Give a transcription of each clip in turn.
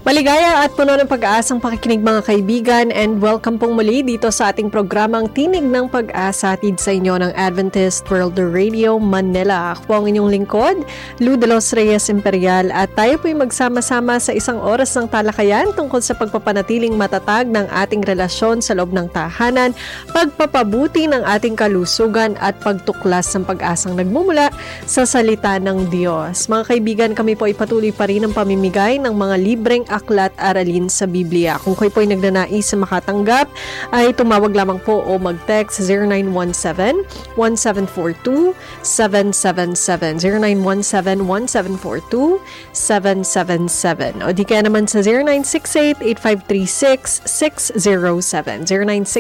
Maligaya at puno ng pag-aasang pakikinig mga kaibigan, and welcome pong muli dito sa ating programang Tinig ng Pag-asa, hatid sa inyo ng Adventist World Radio Manila. Ako po ang inyong lingkod, Lou de los Reyes Imperial, at tayo po'y magsama-sama sa isang oras ng talakayan tungkol sa pagpapanatiling matatag ng ating relasyon sa loob ng tahanan, pagpapabuti ng ating kalusugan at pagtuklas ng pag-asang nagmumula sa salita ng Diyos. Mga kaibigan, kami po ay patuloy pa rin ang pamimigay ng mga libreng aklat aralin sa Biblia. Kung kayo po ay nagnanais sa makatanggap, ay tumawag lamang po o mag-text 0917-1742-777 0917-1742-777 o di kaya naman sa 0968-8536-607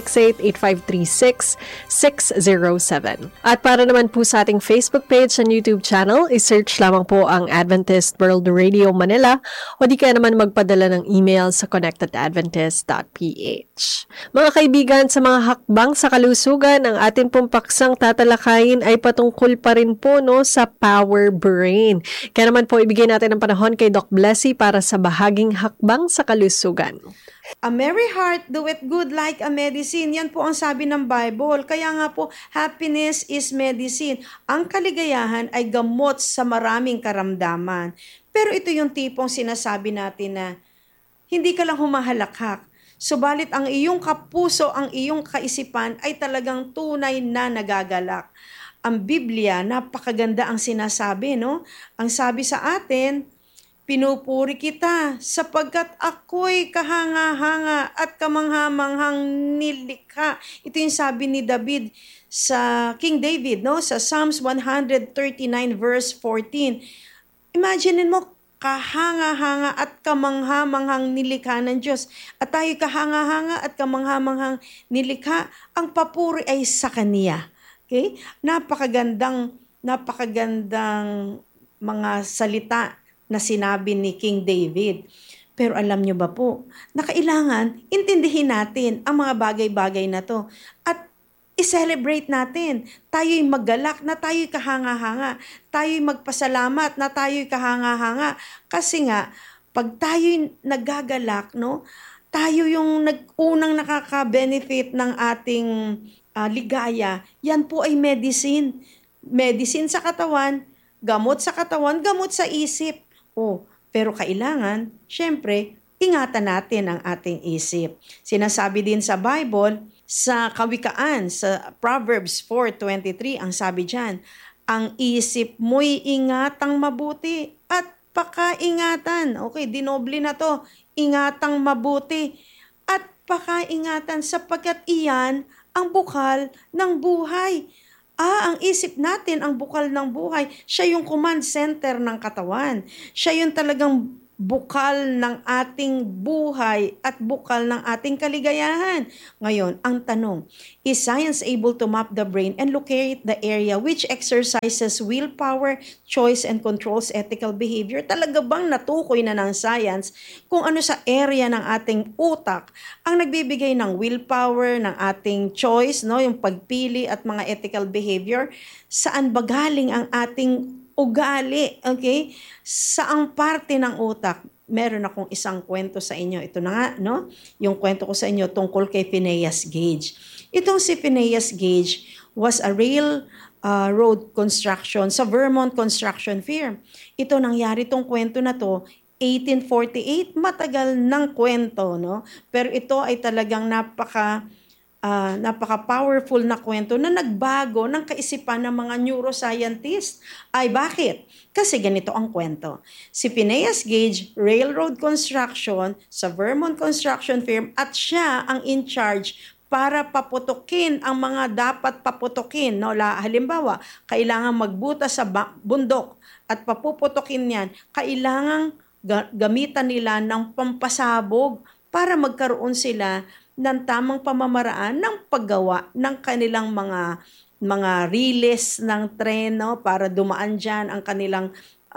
0968-8536-607. At para naman po sa ating Facebook page and YouTube channel, i-search lamang po ang Adventist World Radio Manila o di kaya naman magpadala ng email sa connectedadventist.ph. Mga kaibigan, sa mga hakbang sa kalusugan, ang ating pong paksang tatalakayin ay patungkol pa rin po sa Power Brain. Kaya naman po ibigay natin ang panahon kay Doc Blessy para sa bahaging hakbang sa kalusugan. A merry heart doeth good like a medicine. Yan po ang sabi ng Bible. Kaya nga po, happiness is medicine. Ang kaligayahan ay gamot sa maraming karamdaman. Pero ito yung tipong sinasabi natin na hindi ka lang humahalakhak. Subalit ang iyong kapuso, ang iyong kaisipan ay talagang tunay na nagagalak. Ang Biblia, napakaganda ang sinasabi, no? Ang sabi sa atin, pinupuri kita sapagkat ako'y kahanga-hanga at kamangha-manghang nilikha. Ito yung sabi ni David sa King David, no? Sa Psalms 139 verse 14. Imagine mo, kahanga-hanga at kamangha-manghang nilikha ng Diyos. At tayo kahanga-hanga at kamangha-manghang nilikha, ang papuri ay sa Kaniya. Okay? Napakagandang mga salita na sinabi ni King David. Pero alam nyo ba po, na kailangan intindihin natin ang mga bagay-bagay na to at i-celebrate natin. Tayo'y maggalak na tayo'y kahanga-hanga. Tayo'y magpasalamat na tayo'y kahanga-hanga. Kasi nga, pag tayo'y nagagalak, no, tayo yung unang nakaka-benefit ng ating ligaya. Yan po ay medicine. Medicine sa katawan, gamot sa katawan, gamot sa isip. Pero kailangan, syempre, ingatan natin ang ating isip. Sinasabi din sa Bible, sa Kawikaan, sa Proverbs 4:23, ang sabi dyan, ang isip mo'y ingatang mabuti at pakaingatan. Okay, dinoble na to. Ingatang mabuti at pakaingatan sapagkat iyan ang bukal ng buhay. Ang isip natin ang bukal ng buhay. Siya yung command center ng katawan. Siya yung talagang bukal ng ating buhay at bukal ng ating kaligayahan. Ngayon, ang tanong, is science able to map the brain and locate the area which exercises willpower, choice, and controls ethical behavior? Talaga bang natukoy na ng science kung ano sa area ng ating utak ang nagbibigay ng willpower, ng ating choice, no, yung pagpili at mga ethical behavior? Saan ba galing ang ating ugali, okay? Saang parte ng utak? Meron akong isang kwento sa inyo. Ito na nga, no? Yung kwento ko sa inyo tungkol kay Phineas Gage. Itong si Phineas Gage was a railroad construction sa Vermont construction firm. Ito nangyari tong kwento na to 1848, matagal ng kwento, no? Pero ito ay talagang napaka-powerful na kwento na nagbago ng kaisipan ng mga neuroscientist. Ay bakit? Kasi ganito ang kwento. Si Phineas Gage, railroad construction sa Vermont construction firm, at siya ang in charge para paputukin ang mga dapat paputukin. No? Halimbawa, kailangan magbuta sa bundok at papuputukin yan. Kailangan gamitan nila ng pampasabog para magkaroon sila ng tamang pamamaraan ng paggawa ng kanilang mga riles ng tren, no, para dumaan diyan ang kanilang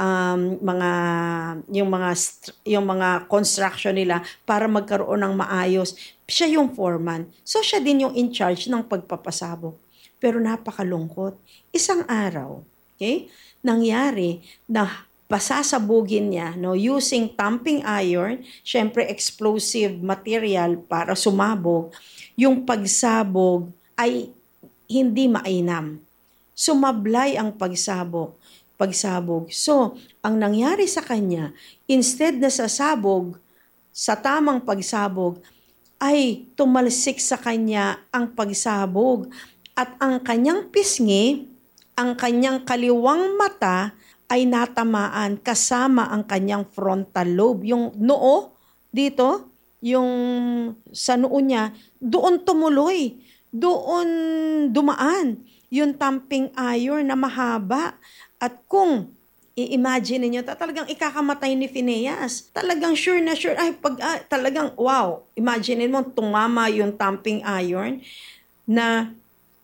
yung mga construction nila para magkaroon ng maayos. Siya yung foreman. So siya din yung in charge ng pagpapasabog. Pero napakalungkot. Isang araw, okay, nangyari na pasasabugin niya, no, using tamping iron, syempre explosive material para sumabog, yung pagsabog ay hindi mainam. Sumablay ang pagsabog. So, ang nangyari sa kanya, instead na sasabog, sa tamang pagsabog, ay tumalsik sa kanya ang pagsabog. At ang kanyang pisngi, ang kanyang kaliwang mata, ay natamaan kasama ang kanyang frontal lobe. Yung noo, dito, yung sa noo niya, doon tumuloy, doon dumaan yung tamping iron na mahaba. At kung i-imagine niyo, talagang ikakamatay ni Phineas. Talagang sure na sure. Talagang wow. Imagine mo, tumama yung tamping iron na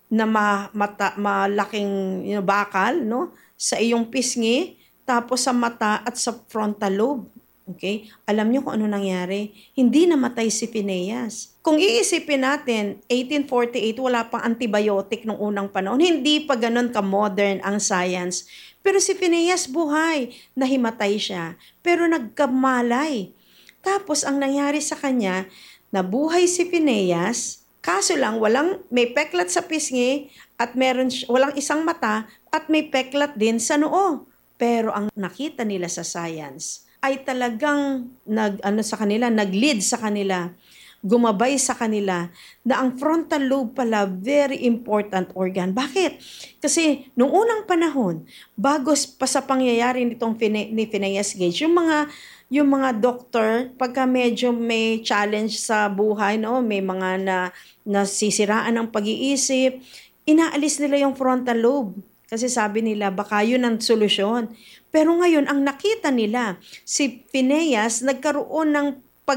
malaking bakal, no? Sa iyong pisngi, tapos sa mata at sa frontal lobe. Okay? Alam niyo kung ano nangyari? Hindi namatay si Phineas. Kung iisipin natin, 1848, wala pang antibiotic nung unang panahon. Hindi pa ganun ka-modern ang science. Pero si Phineas buhay, nahimatay siya. Pero nagkamalay. Tapos ang nangyari sa kanya, nabuhay si Phineas, kaso lang may peklat sa pisngi at walang isang mata at may peklat din sa noo. Pero ang nakita nila sa science ay talagang nag-lead sa kanila, gumabay sa kanila na ang frontal lobe pala very important organ. Bakit? Kasi nung unang panahon, bago pa sa pangyayari nitong ni Phineas Gage, yung mga doktor, pagka medyo may challenge sa buhay, no, may mga nasisiraan ng pag-iisip, inaalis nila yung frontal lobe. Kasi sabi nila, baka yun ang solusyon. Pero ngayon, ang nakita nila, si Phineas nagkaroon ng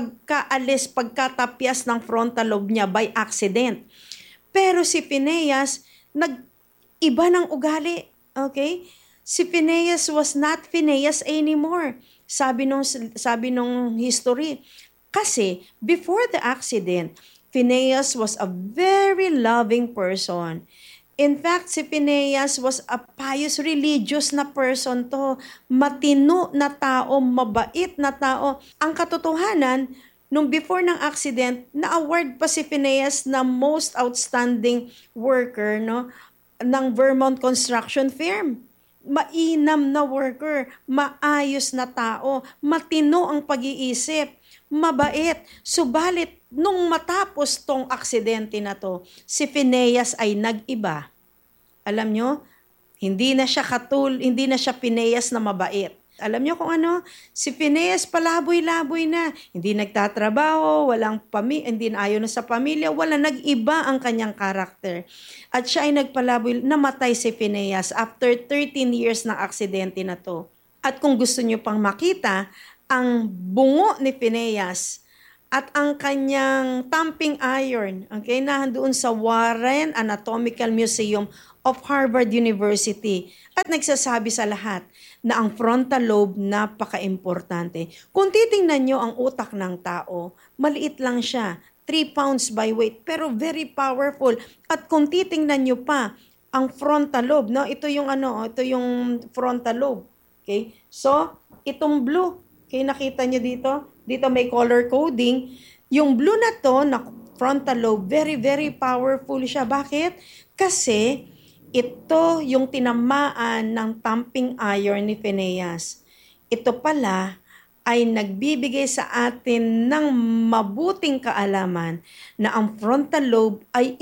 pagkatapyas ng frontal lobe niya by accident. Pero si Phineas, iba ng ugali. Okay? Si Phineas was not Phineas anymore. Sabi nung history. Kasi, before the accident, Phineas was a very loving person. In fact, si Phineas was a pious religious na person to. Matino na tao, mabait na tao. Ang katotohanan, nung before ng accident, na-award pa si Phineas na most outstanding worker, no, ng Vermont construction firm. Mainam na worker, maayos na tao, matino ang pag-iisip, mabait. Subalit, nung matapos tong aksidente na to, si Phineas ay nag-iba. Alam nyo, hindi na siya Phineas na mabait. Alam nyo kung ano? Si Phineas palaboy-laboy na. Hindi nagtatrabaho, hindi na ayaw na sa pamilya, nag-iba ang kanyang karakter. At siya ay nagpalaboy, namatay si Phineas after 13 years ng aksidente na to. At kung gusto nyo pang makita, ang bungo ni Phineas at ang kanyang tamping iron, okay, nandoon sa Warren Anatomical Museum of Harvard University. At nagsasabi sa lahat na ang frontal lobe napaka-importante. Kung titingnan nyo ang utak ng tao, maliit lang siya, 3 pounds by weight, pero very powerful. At kung titingnan nyo pa ang frontal lobe, no? Ito yung frontal lobe. Okay? So, itong blue, okay, nakita nyo dito may color coding. Yung blue na to, na frontal lobe, very, very powerful siya. Bakit? Kasi ito yung tinamaan ng tamping iron ni Phineas. Ito pala ay nagbibigay sa atin ng mabuting kaalaman na ang frontal lobe ay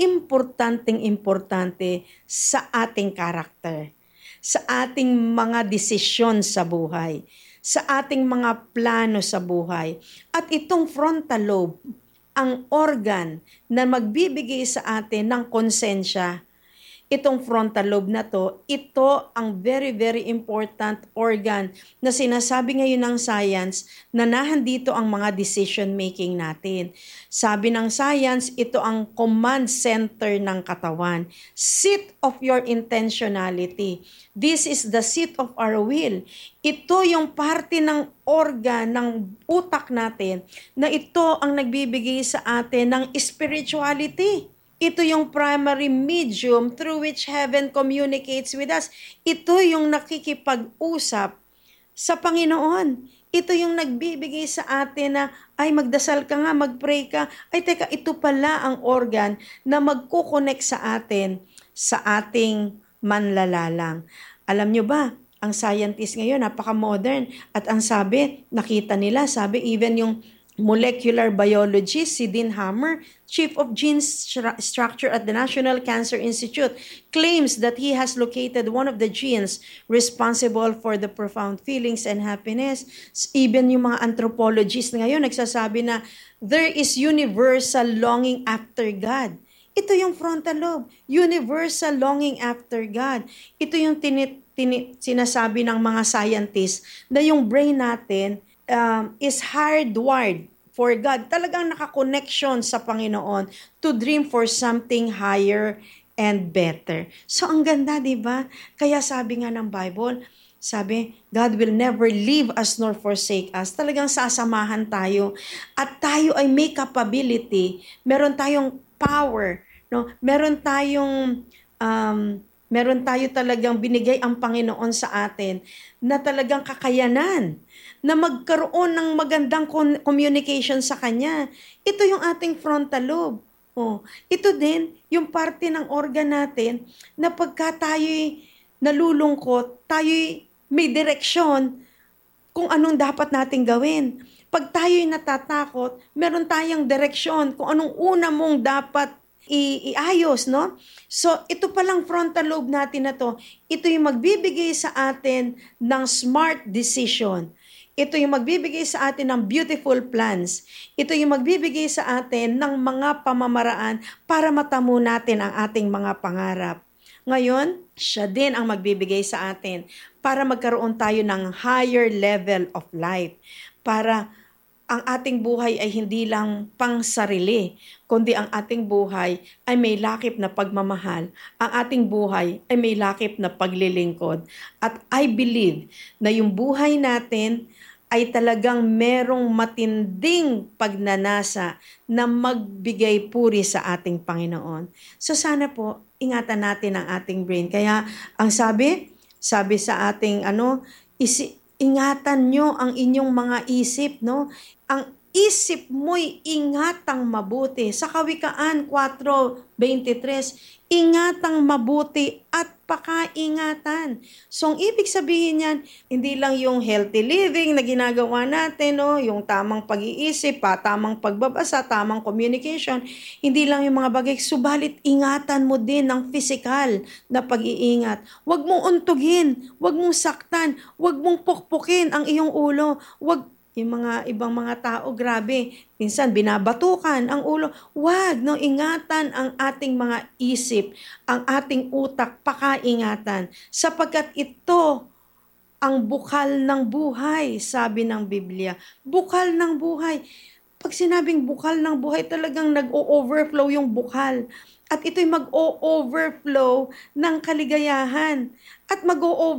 importante sa ating karakter, sa ating mga desisyon sa buhay, sa ating mga plano sa buhay. At itong frontal lobe, ang organ na magbibigay sa atin ng konsensya. Itong frontal lobe na to, ito ang very, very important organ na sinasabi ngayon ng science na nahandito ang mga decision making natin. Sabi ng science, ito ang command center ng katawan. Seat of your intentionality. This is the seat of our will. Ito yung parte ng organ ng utak natin na ito ang nagbibigay sa atin ng spirituality. Ito yung primary medium through which heaven communicates with us. Ito yung nakikipag-usap sa Panginoon. Ito yung nagbibigay sa atin na, ay magdasal ka nga, mag-pray ka. Ay teka, ito pala ang organ na magkukonek sa atin sa ating manlalalang. Alam nyo ba, ang scientist ngayon, napaka-modern. At ang sabi, nakita nila, sabi even yung molecular biologist, si Dean Hammer, Chief of Gene Structure at the National Cancer Institute, claims that he has located one of the genes responsible for the profound feelings and happiness. Even yung mga anthropologists ngayon nagsasabi na there is universal longing after God. Ito yung frontal lobe, universal longing after God. Ito yung sinasabi ng mga scientists na yung brain natin is hardwired for God. Talagang nakakonnection sa Panginoon to dream for something higher and better. So ang ganda, di ba? Kaya sabi nga ng Bible, sabi, God will never leave us nor forsake us. Talagang sasamahan tayo. At tayo ay may capability, meron tayong power, no? Meron tayo talagang binigay ang Panginoon sa atin na talagang kakayanan na magkaroon ng magandang communication sa Kanya. Ito yung ating frontal lobe. Ito din yung parte ng organ natin na pagka tayo'y nalulungkot, tayo'y may direksyon kung anong dapat nating gawin. Pag tayo'y natatakot, meron tayong direksyon kung anong una mong dapat iayos, no? So, ito palang frontal lobe natin na to, ito yung magbibigay sa atin ng smart decision. Ito yung magbibigay sa atin ng beautiful plans. Ito yung magbibigay sa atin ng mga pamamaraan para matamo natin ang ating mga pangarap. Ngayon, siya din ang magbibigay sa atin para magkaroon tayo ng higher level of life. Para ang ating buhay ay hindi lang pang sarili, kundi ang ating buhay ay may lakip na pagmamahal. Ang ating buhay ay may lakip na paglilingkod. At I believe na yung buhay natin ay talagang merong matinding pagnanasa na magbigay puri sa ating Panginoon. So sana po, ingatan natin ang ating brain. Kaya ang sabi sa ating ingatan nyo ang inyong mga isip, no? Ang isip mo'y ingatang mabuti. Sa Kawikaan 4:23, ingatang mabuti at pakaingatan. So, ang ibig sabihin yan, hindi lang yung healthy living na ginagawa natin, no? Yung tamang pag-iisip, tamang pagbabasa, tamang communication, hindi lang yung mga bagay, subalit ingatan mo din ng physical na pag-iingat. Huwag mong untugin, huwag mong saktan, huwag mong pukpukin ang iyong ulo, huwag yung mga ibang mga tao, grabe, minsan binabatukan ang ulo. Wag, no, ingatan ang ating mga isip, ang ating utak, pakaingatan. Sapagkat ito ang bukal ng buhay, sabi ng Biblia. Bukal ng buhay. Pag sinabing bukal ng buhay, talagang nag-o-overflow yung bukal. At ito'y mag-o-overflow ng kaligayahan. At mag-o